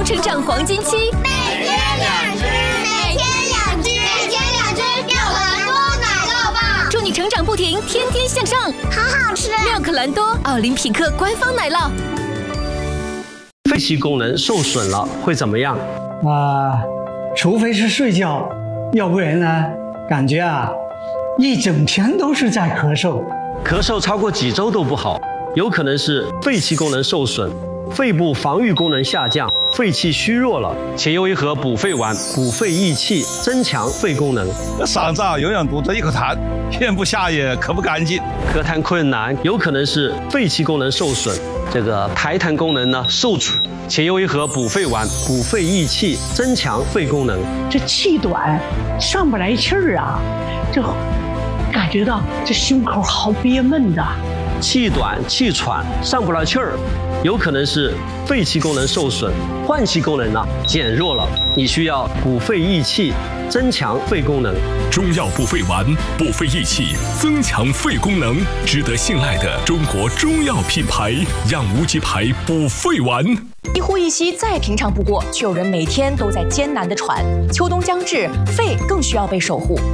成长黄金期， 每天2只，每天2只，每天2只妙可蓝多奶酪棒， 祝你成长不停，天天向上， 好好吃！ 妙可蓝多，奥林匹克官方奶酪。 肺气功能受损了会怎么样？ 除非是睡觉，要不然呢，感觉一整天都是在咳嗽， 咳嗽超过几周都不好，有可能是肺气功能受损，肺部防御功能下降，肺气虚弱了，且用一盒补肺丸补肺益气，增强肺功能。 嗓子永远堵着一口痰，咽不下也咳不干净， 咳痰困难，有可能是肺气功能受损，这个排痰功能呢受阻，且用一盒补肺丸补肺益气，增强肺功能。 这气短，上不来气儿啊，这感觉到这胸口好憋闷的。 气短气喘上不来气儿，有可能是肺气功能受损，换气功能呢减弱了，你需要补肺益气，增强肺功能。 中药补肺丸，补肺益气，增强肺功能，值得信赖的中国中药品牌养无极牌补肺丸。 一呼一吸再平常不过，却有人每天都在艰难地喘。秋冬将至，肺更需要被守护。